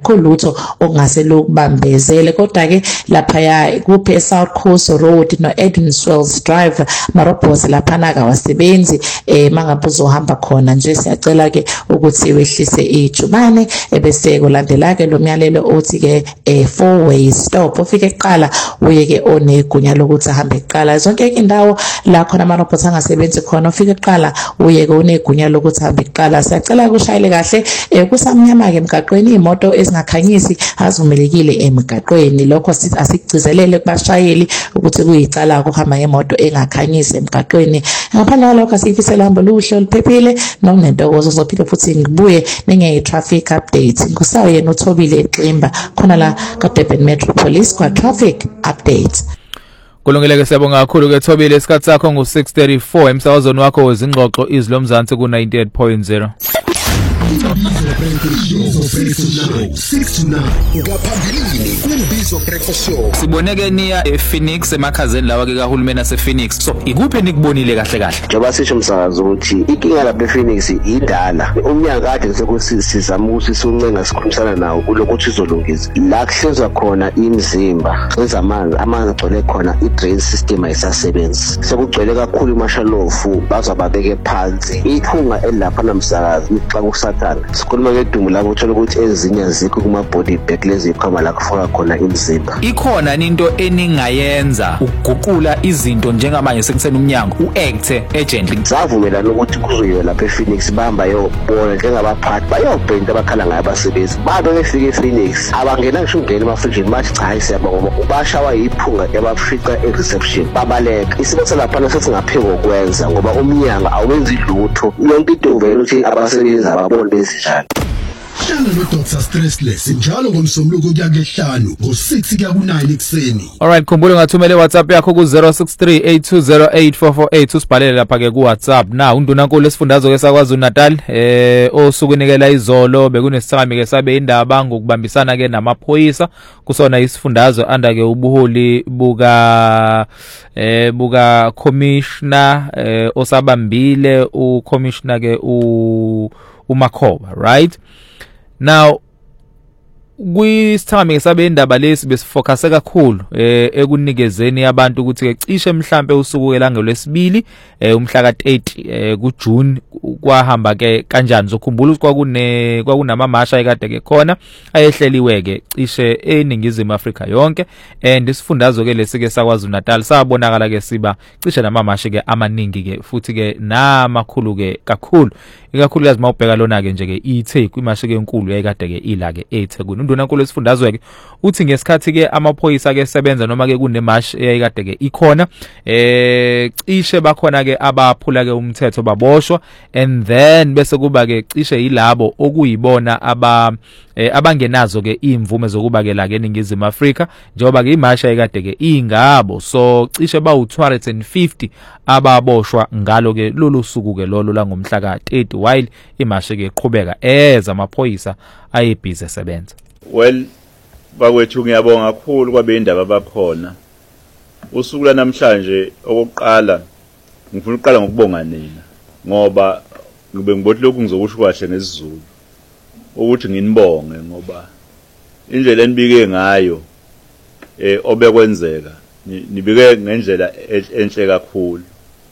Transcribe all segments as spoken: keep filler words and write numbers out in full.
akukho lutho okungase lokubambezele. Kodwa ke lapha ya kuphe South Coast Road no Edenswells Drive marobhosi lapha naka wasebenzi eh mangabe uzohamba khona nje siyacela ke ukuthi wehlise ijubane ebese kulandela ke lo myalelo othi ke eh four way stop ufike eqala uye ke onegunya lokuthi ahambe eqala zonke indawo la khona amarobhothi angasebenzi khona ufike eqala uye ke onegunya lokuthi ahambe eqala. Siyacela kushayele kahle eh kusamnyama ke emgaqweni imoto ezingakhanyisi azivumelekile emgaqweni lokho asikugcizelele kubashayeli ukuthi kuyicala ukuhamba ngemoto engakhanyisi emgaqweni. Ngaphandle kwalokho asifisela hamba luhle oluphephile nokunentokozo uzophila futhi ngibuye ninge traffic update ngusawe yena uThobile eXimba khona la ka Durban Metro Police kwa traffic update. Kulungeleke siyabonga kakhulu ke Thobile isikhathi sakho ngo six thirty-four emsakazweni wakho wezingxoxo izwi lomzansi ku ninety-eight point zero. Siboneke niya ePhoenix emakhazeni lawa ke kahulumeni asePhoenix. So ikuphi nikubonile kahle kahle? Njengoba sisho umsakazo ukuthi inkinga lapha ePhoenix indala. Umnyaka kade sekuthi sizama ukuthi siuncenga sikhulumisana nawo kulokuthi izolungisa. La kuhlezwa khona imizimba, senza amanzi, amanzi agcwele khona i-drain system ayisasebenzi. Sekugcwele kakhulu imashalofu bazababeke phansi. Iphunga elapha namsakazi xa kusathana. Sikhuluma ngedumo la uthola ukuthi ezinye azikho kuma body bag lezi ikhama la kufaka khona imizimba. Ikhona into eningayenza ukuguqula izinto njengamanje sekusena umnyango uact agently. Savumelana ukuthi kuzoyiwe lapha ePhoenix bahamba yobona njengabaphathi bayobhenta abakhala ngayo abasebenzi. Babe befika ePhoenix abangena ngisho ungena emafrijini bathi cha hayi siyabonga ubashawa iphunga ebafica ereception babaleka. Isibetha lapha sesingapheko ukwenza ngoba umnyango awenzi lutho. Yonke into vele ukuthi abasebenzi ababone bezinjani. Hlala no Doctor Stressless njalo ngomsombuluko kuya kehlanu ngo six kuya ku nine ekseni. Alright, khumbula ungathumela WhatsApp yakho ku zero six three eight two zero eight four four eight usibhalele lapha ke ku WhatsApp. Na undunankulu esifundazwe ke sakwaZulu Natal eh osukunikela izolo bekunesithami ke sabe indaba ngokubambisana ke namaphoyisa kusona isifundazwe anda ke ubuholi buka eh buka commissioner eh osabambile u commissioner ke u uMakhoba, right? Now kwisithami sabe indaba lesi besifocus kakhulu eh ekunikezeni abantu ukuthi ke cishe mhlambe usuku elangelo lesibili eh umhla ka thirty eh ku June kwahamba ke kanjani zokhumbula ukuthi kwakune kwakunama masha ekade ke khona ayehleliwe ke cishe eningizimu Afrika yonke and isifundazwe ke lesike sakwaZulu Natal sabonakala ke siba cishe nama masha ke amaningi ke futhi ke namakhulu ke kakhulu ikakhulukazi mawubheka lona ke nje ke iTheku imasha ke enkulu yayikade ke ila ke eThekwini. Undunankulu esifundazwe ke uthi ngesikhathi ke amaphoyisa ke sebenza noma ke kunemash eyayikade ke ikhona eh cishe bakhona ke abaphula ke umthetho baboshwa and then bese kuba ke cishe yilabo okuyibona aba eh, abangenazo ke imvume zokuba ke la ke eningizimu Afrika njengoba ke imasha ayikade ke ingabo so cishe ba two hundred fifty ababoshwa ngalo ke lolu suku ke lolo la ngomhla ka thirty while imasha ke iqhubeka eza amaphoyisa ayebhizi esebenza. Well bakwethu ngiyabonga kakhulu kwabe indaba bakhona usuku la namhlanje okokuqala ngifuna uqala ngokubonga nina ngoba ngibe ngibothi lokhu ngizokusho kahle ngesizulu ukuthi nginibonge ngoba indlela enibike ngayo eh obekwenzeka nibike ngendlela enhle kakhulu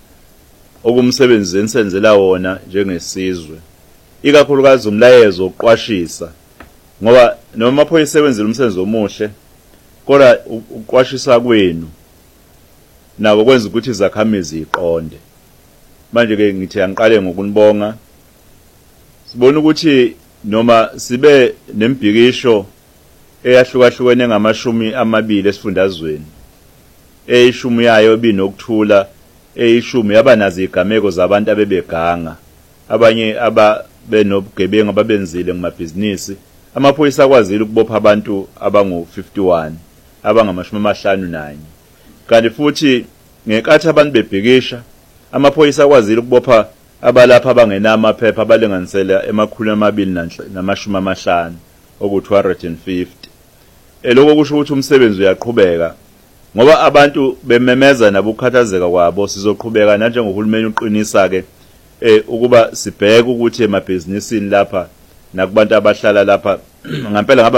okumsebenzi ensenzela wona njengesizwe ikakhulukazi umlayezo oqwashisa ngoba noma amaphoyisa sebenzela umsebenzi omuhle kodwa uqwashisa kwenu nako kwenza ukuthi izakhamizi iqonde. Manje ke ngithi angiqale ngokunibonga sibona ukuthi noma sibe nembhikisho eyahlukahlukene ngamashumi amabili esifundazweni eyishumi yayo binokuthula eyishumi yaba nazi igameko zabantu abebeganga abanye aba benobugebengu ababenzile ngamabhizinisi amaphoyisa akwazile ukubopha abantu abangu fifty-one abangamashumi amahlanu nanye kanti futhi ngekathi abantu bebhikisha amaphoyisa akwazile ukubopha abalapha abangenama amaphepha abalinganisela emakhulu amabili namashumi amahlanu oku two hundred fifty eloko kusho ukuthi umsebenzi uyaqhubeka ngoba abantu bememeza nabukhathazeka kwabo sizoqhubeka nanje ngohulumeni uqinisa ke eh ukuba sibheke ukuthi emabhizinisini lapha nakubantu abahlala lapha ngempela ngaba